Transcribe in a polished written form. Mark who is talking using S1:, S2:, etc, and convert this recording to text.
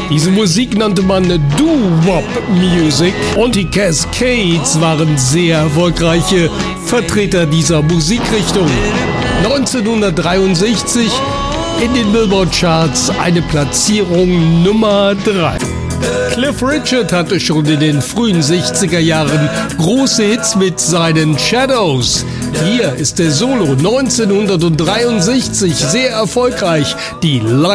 S1: Diese Musik nannte man Doo-Wop Music und die Cascades waren sehr erfolgreiche Vertreter dieser Musikrichtung. 1963 in den Billboard-Charts eine Platzierung Nummer 3. Cliff Richard hatte schon in den frühen 60er Jahren große Hits mit seinen Shadows. Hier ist der Solo 1963 sehr erfolgreich, die